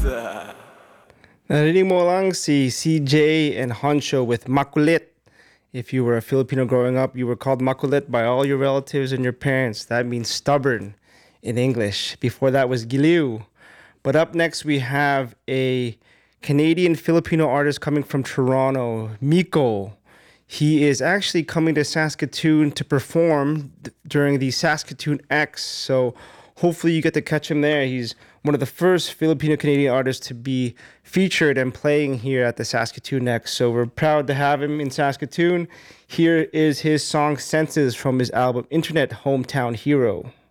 Narinig mo lang si CJ and Honcho with Makulit. If you were a Filipino growing up, you were called Makulit by all your relatives and your parents. That means stubborn in English. Before that was Giliw. But up next, we have a Canadian Filipino artist coming from Toronto, Miko. He is actually coming to Saskatoon to perform during the Saskatoon X. So hopefully you get to catch him there. He's one of the first Filipino Canadian artists to be featured and playing here at the Saskatoon X. So we're proud to have him in Saskatoon. Here is his song Senses from his album Internet Hometown Hero.